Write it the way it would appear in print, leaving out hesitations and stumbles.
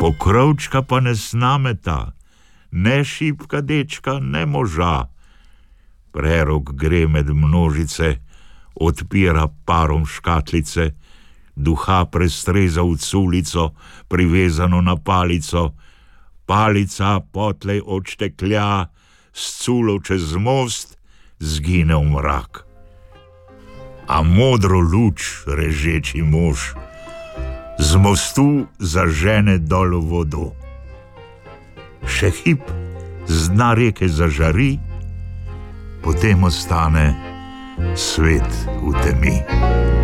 Pokrovčka pa ne snameta, ne šipka dečka, ne moža. Prerok gre med množice, odpira parom škatlice, duha prestreza v culico, privezano na palico, palica potlej odšteklja, s culo čez most zgine v mrak. A modro luč režeči mož z mostu zažene dol vodo. Še hip z dna reke zažari, potem ostane svet v temi.